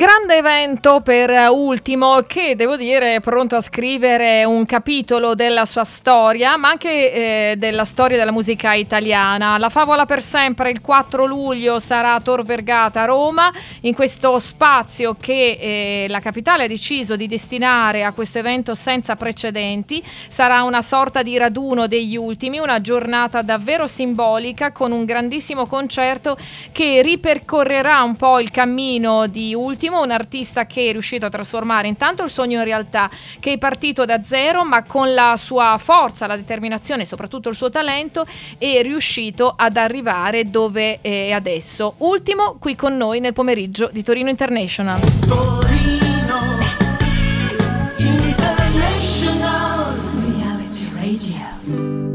Grande evento per Ultimo, che devo dire è pronto a scrivere un capitolo della sua storia, ma anche della storia della musica italiana. La Favola per sempre il 4 luglio sarà a Tor Vergata, Roma, in questo spazio che la capitale ha deciso di destinare a questo evento senza precedenti. Sarà una sorta di raduno degli ultimi, una giornata davvero simbolica con un grandissimo concerto che ripercorrerà un po' il cammino di Ultimo, un artista che è riuscito a trasformare intanto il sogno in realtà, che è partito da zero, ma con la sua forza, la determinazione e soprattutto il suo talento è riuscito ad arrivare dove è adesso. Ultimo qui con noi nel pomeriggio di Torino International.